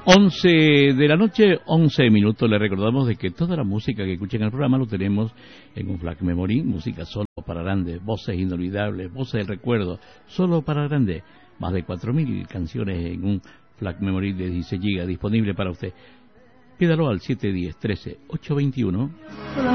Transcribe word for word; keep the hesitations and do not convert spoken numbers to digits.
once de la noche, once minutos. Le recordamos de que toda la música que escuchen en el programa lo tenemos en un Flash Memory, música solo para grandes, voces inolvidables, voces del recuerdo, solo para grandes. Más de cuatro mil canciones en un Flash Memory de dieciséis gigas disponible para usted. Pídalo al siete uno cero, uno tres, ocho dos uno.